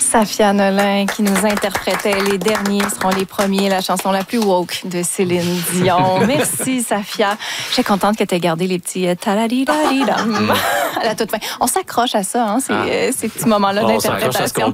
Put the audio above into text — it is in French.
Safia Nolin qui nous interprétait Les derniers seront les premiers, la chanson la plus woke de Céline Dion. Merci, Safia. Je suis contente que tu aies gardé les petits taladidadidam à la toute fin. On s'accroche à ça, hein, ces petits moments-là d'interprétation.